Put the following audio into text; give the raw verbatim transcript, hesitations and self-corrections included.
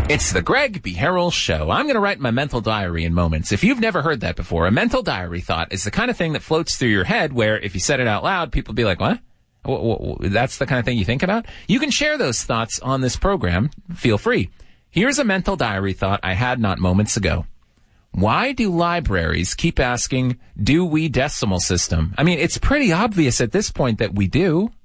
It's the Greg B. Harrell Show. I'm going to write my mental diary in moments. If you've never heard that before, a mental diary thought is the kind of thing that floats through your head where if you said it out loud, people be like, what? That's the kind of thing you think about? You can share those thoughts on this program. Feel free. Here's a mental diary thought I had not moments ago. Why do libraries keep asking, do we decimal system? I mean, it's pretty obvious at this point that we do.